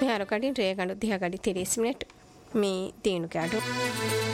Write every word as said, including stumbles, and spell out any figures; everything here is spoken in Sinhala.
මෙහර කටින් රේ ගඩු දිහ ගඩි තිරිස් මිනිට් මේ තියුණු කෑඩු